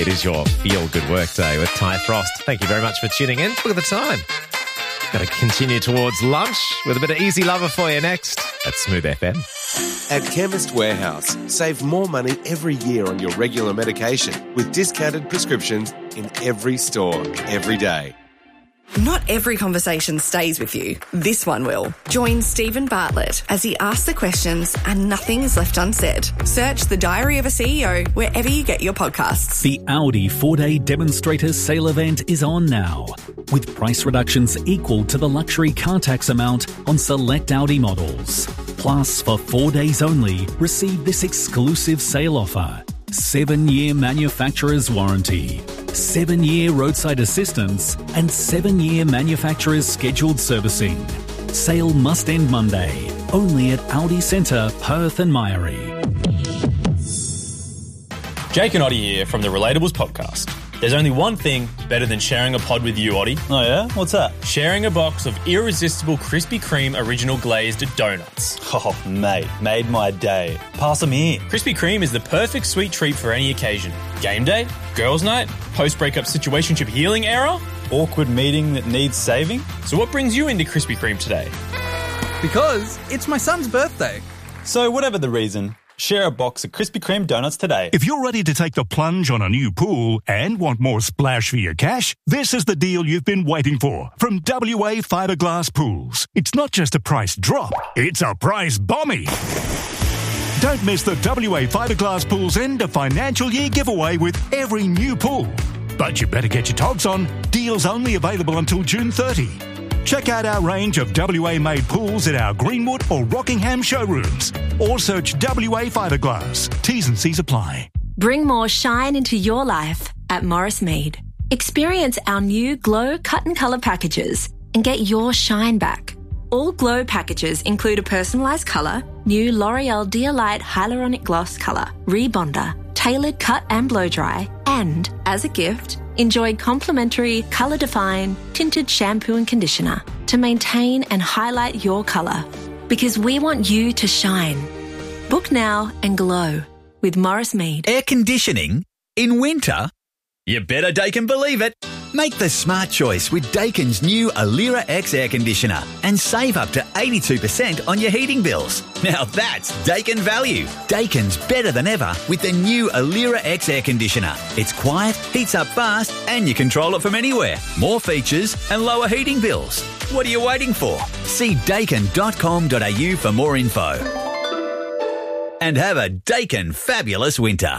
It is your feel-good work day with Ty Frost. Thank you very much for tuning in. Look at the time. Got to continue towards lunch with a bit of Easy Lover for you next at Smooth FM. At Chemist Warehouse, save more money every year on your regular medication with discounted prescriptions in every store, every day. Not every conversation stays with you. This one will. Join Stephen Bartlett as he asks the questions and nothing is left unsaid. Search The Diary of a CEO wherever you get your podcasts. The Audi 4-day demonstrator sale event is on now, with price reductions equal to the luxury car tax amount on select Audi models. Plus, for 4 days only, receive this exclusive sale offer. 7-year manufacturer's warranty, 7-year roadside assistance, and 7-year manufacturer's scheduled servicing. Sale must end Monday, only at Audi Centre, Perth and Myrie. Jake and Oddie here from the Relatables podcast. There's only one thing better than sharing a pod with you, Oddie. Oh yeah? What's that? Sharing a box of irresistible Krispy Kreme original glazed donuts. Oh, mate, made my day. Pass them here. Krispy Kreme is the perfect sweet treat for any occasion. Game day, girls' night, post-breakup situationship healing era. Awkward meeting that needs saving. So what brings you into Krispy Kreme today? Because it's my son's birthday. So whatever the reason, share a box of Krispy Kreme donuts today. If you're ready to take the plunge on a new pool and want more splash for your cash, this is the deal you've been waiting for from WA Fiberglass Pools. It's not just a price drop, it's a price bombie. Don't miss the WA Fiberglass Pools end of financial year giveaway with every new pool. But you better get your togs on. Deals only available until June 30. Check out our range of WA-made pools at our Greenwood or Rockingham showrooms. Or search WA Fiberglass. T's and C's apply. Bring more shine into your life at Morris Mead. Experience our new Glow Cut and Colour packages and get your shine back. All Glow packages include a personalised colour, new L'Oreal Dear Light Hyaluronic Gloss colour, rebonder, tailored cut and blow dry, and, as a gift, enjoy complimentary Colour Define tinted shampoo and conditioner to maintain and highlight your colour. Because we want you to shine. Book now and glow with Morris Mead. Air conditioning in winter? You better Daikin believe it. Make the smart choice with Daikin's new Alira X air conditioner and save up to 82% on your heating bills. Now that's Daikin value. Daikin's better than ever with the new Alira X air conditioner. It's quiet, heats up fast, and you control it from anywhere. More features and lower heating bills. What are you waiting for? See daikin.com.au for more info. And have a Daikin fabulous winter.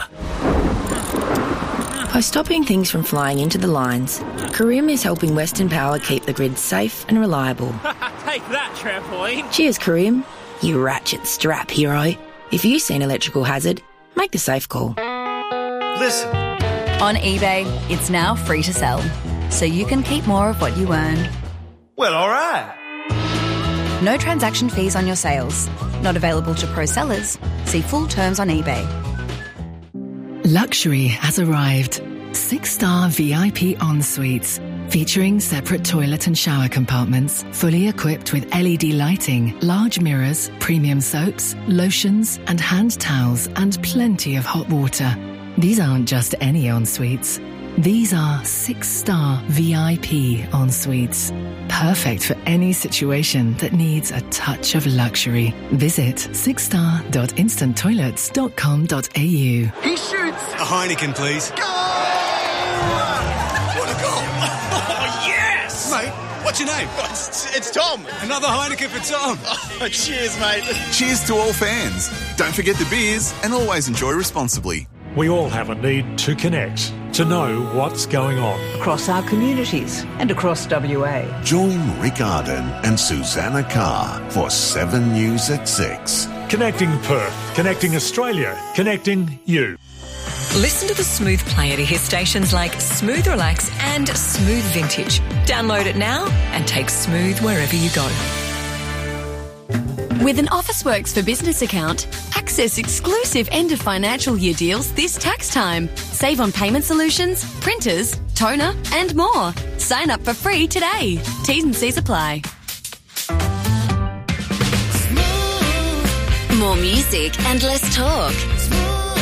By stopping things from flying into the lines, Careem is helping Western Power keep the grid safe and reliable. Take that, trampoline. Cheers, Careem, you ratchet strap hero. If you see an electrical hazard, make the safe call. Listen. On eBay, it's now free to sell, so you can keep more of what you earn. Well, all right. No transaction fees on your sales. Not available to pro sellers. See full terms on eBay. Luxury has arrived. 6-star VIP en-suites, featuring separate toilet and shower compartments, fully equipped with LED lighting, large mirrors, premium soaps, lotions, and hand towels, and plenty of hot water. These aren't just any en-suites. These are 6-star VIP en-suites. Perfect for any situation that needs a touch of luxury. Visit 6star.instanttoilets.com.au. He shoots. A Heineken, please. Goal! What a goal! Oh, yes! Mate, what's your name? It's Tom. Another Heineken for Tom. Oh, cheers, mate. Cheers to all fans. Don't forget the beers and always enjoy responsibly. We all have a need to connect, to know what's going on. Across our communities and across WA. Join Rick Arden and Susanna Carr for 7 News at 6. Connecting Perth, connecting Australia, connecting you. Listen to the Smooth Player to hear stations like Smooth Relax and Smooth Vintage. Download it now and take Smooth wherever you go. With an Officeworks for Business account, access exclusive end of financial year deals this tax time. Save on payment solutions, printers, toner, and more. Sign up for free today. T's and C's apply. More music and less talk.